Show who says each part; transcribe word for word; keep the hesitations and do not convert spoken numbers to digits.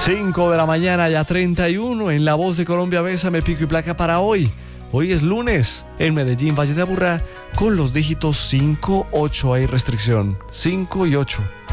Speaker 1: cinco de la mañana, ya treinta y uno. En La Voz de Colombia, Bésame, pico y placa para hoy. Hoy es lunes. En Medellín, Valle de Aburrá, con los dígitos cinco, ocho hay restricción. cinco y ocho.